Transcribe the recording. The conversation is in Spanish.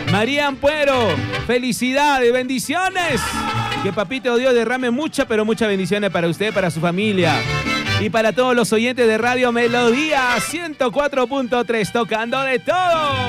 María Ampuero, felicidades, bendiciones. Que Papito Dios derrame muchas, pero muchas bendiciones para usted, para su familia. Y para todos los oyentes de Radio Melodía 104.3, tocando de todo.